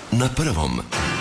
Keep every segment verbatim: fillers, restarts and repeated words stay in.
na prvom.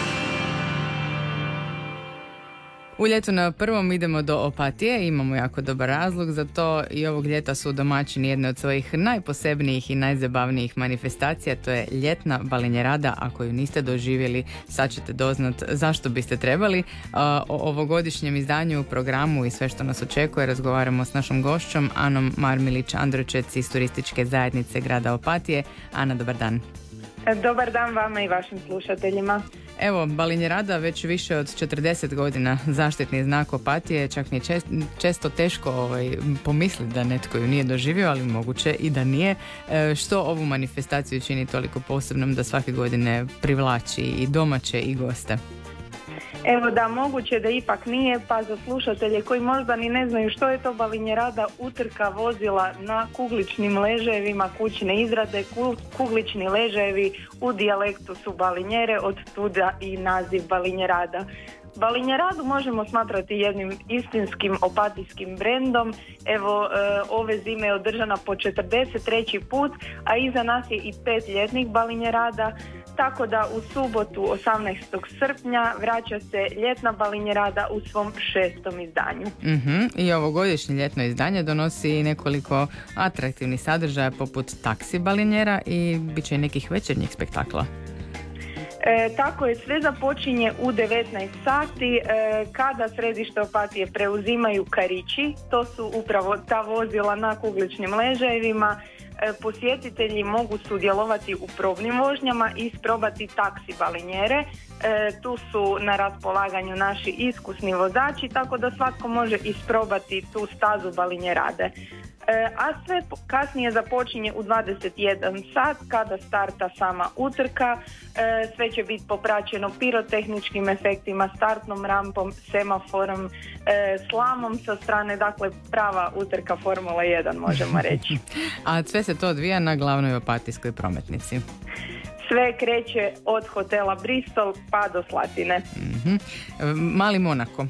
U ljetu na prvom idemo do Opatije, imamo jako dobar razlog za to i ovog ljeta su domaćini jedne od svojih najposebnijih i najzabavnijih manifestacija, to je ljetna balinjerada. Ako ju niste doživjeli, sad ćete doznat zašto biste trebali. O ovogodišnjem izdanju, programu i sve što nas očekuje razgovaramo s našom gošćom Anom Marmilić-Andročec iz turističke zajednice grada Opatije. Ana, dobar dan. Dobar dan vama i vašim slušateljima. Evo, balinjerada već više od četrdeset godina zaštitni znak Opatije, čak mi je čest, često teško ovaj, pomisliti da netko ju nije doživio, ali moguće i da nije. E, što ovu manifestaciju čini toliko posebnom da svake godine privlači i domaće i goste? Evo da, moguće da ipak nije, pa za slušatelje koji možda ni ne znaju što je to balinjerada, utrka vozila na kugličnim ležajevima kućne izrade. Kuglični ležajevi u dijalektu su balinjere, od tuda i naziv balinjerada. Balinjeradu možemo smatrati jednim istinskim opatijskim brendom. Evo, e, ove zime je održana po četrdeset treći put, a iza nas je i pet ljetnih balinjerada. Tako da u subotu osamnaestog srpnja vraća se ljetna balinjerada u svom šestom izdanju. Mm-hmm. I ovogodišnje ljetno izdanje donosi nekoliko atraktivnih sadržaja poput taksi balinjera i bit će i nekih večernjih spektakla. E, tako je, sve započinje u devetnaest sati e, kada središte Opatije preuzimaju karići. To su upravo ta vozila na kugličnim ležajevima. E, posjetitelji mogu sudjelovati u probnim vožnjama i isprobati taksi balinjere. E, tu su na raspolaganju naši iskusni vozači, tako da svatko može isprobati tu stazu balinjerade. A sve kasnije započinje u dvadeset jedan sat kada starta sama utrka. Sve će biti popraćeno pirotehničkim efektima, startnom rampom, semaforom, slamom sa strane, dakle prava utrka Formula jedan možemo reći. A sve se to odvija na glavnoj opatijskoj prometnici. Sve kreće od hotela Bristol pa do Slatine. Mm-hmm. Mali Monako.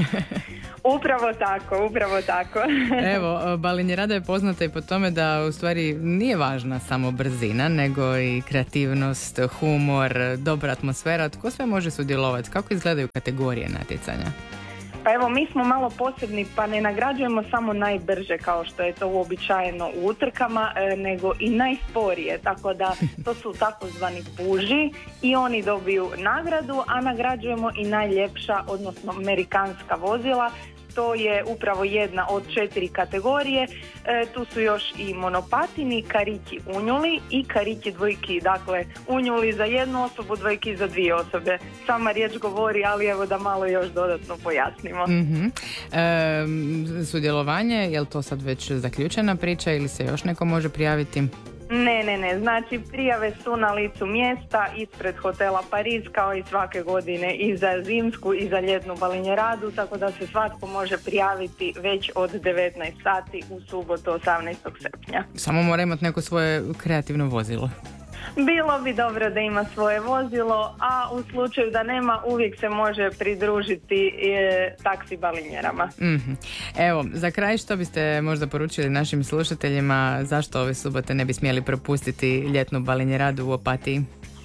Upravo tako, upravo tako. Evo, balinjerada je poznata i po tome da u stvari nije važna samo brzina, nego i kreativnost, humor, dobra atmosfera. Tko sve može sudjelovati? Kako izgledaju kategorije natjecanja? Pa evo, mi smo malo posebni, pa ne nagrađujemo samo najbrže kao što je to uobičajeno u utrkama, e, nego i najsporije, tako da to su takozvani puži i oni dobiju nagradu, a nagrađujemo i najljepša, odnosno amerikanska vozila. To je upravo jedna od četiri kategorije. E, tu su još i monopatini, karići unjuli i karići dvojki. Dakle, unjuli za jednu osobu, dvojki za dvije osobe. Sama riječ govori, ali evo da malo još dodatno pojasnimo. Mm-hmm. E, sudjelovanje, je li to sad već zaključena priča ili se još neko može prijaviti? Ne, ne, ne. Znači, prijave su na licu mjesta ispred hotela Pariz, kao i svake godine i za zimsku i za ljetnu balinjeradu, tako da se svatko može prijaviti već od devetnaest sati u subotu osamnaestog srpnja. Samo mora imati neko svoje kreativno vozilo. Bilo bi dobro da ima svoje vozilo, a u slučaju da nema, uvijek se može pridružiti e, taksi balinjerama. Mm-hmm. Evo, za kraj što biste možda poručili našim slušateljima, zašto ove subote ne bi smjeli propustiti ljetnu balinjeradu u Opatiji?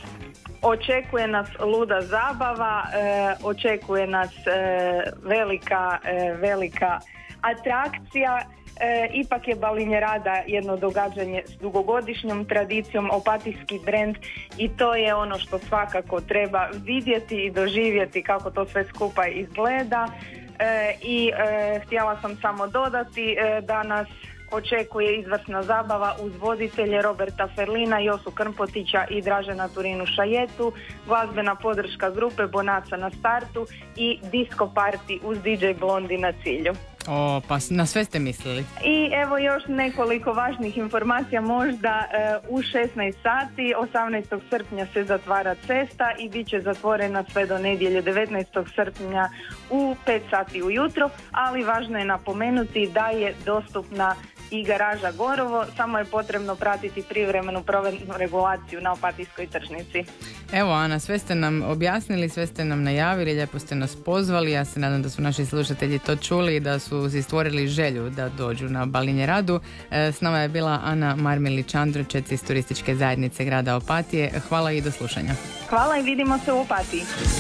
Očekuje nas luda zabava, e, očekuje nas e, velika, e, velika atrakcija. E, ipak je balinjerada jedno događanje s dugogodišnjom tradicijom, opatijski brend, i to je ono što svakako treba vidjeti i doživjeti kako to sve skupa izgleda. E, I e, htjela sam samo dodati e, da nas očekuje izvrsna zabava uz voditelje Roberta Ferlina, Josu Krmpotića i Dražena Turinu Šajetu, glazbena podrška grupe Bonaca na startu i disco party uz D J Blondi na cilju. O, pa na sve ste mislili. I evo još nekoliko važnih informacija možda. E, u šesnaest sati osamnaestog srpnja se zatvara cesta i bit će zatvorena sve do nedjelje devetnaestog srpnja u pet sati ujutro, ali važno je napomenuti da je dostupna i garaža Gorovo, samo je potrebno pratiti privremenu provednu regulaciju na Opatijskoj tržnici. Evo Ana, sve ste nam objasnili, sve ste nam najavili, lijepo ste nas pozvali, ja se nadam da su naši slušatelji to čuli i da su si stvorili želju da dođu na Balinje Radu. E, s nama je bila Ana Marmilić-Andručec iz Turističke zajednice grada Opatije. Hvala i do slušanja. Hvala i vidimo se u Opatiji.